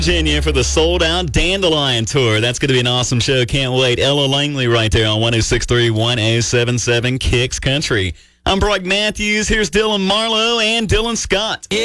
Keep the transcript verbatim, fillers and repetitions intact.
Virginia for the sold-out Dandelion Tour. That's going to be an awesome show. Can't wait. Ella Langley right there on one oh six point three, one oh seven point seven Kicks Country. I'm Brock Matthews. Here's Dylan Marlowe and Dylan Scott.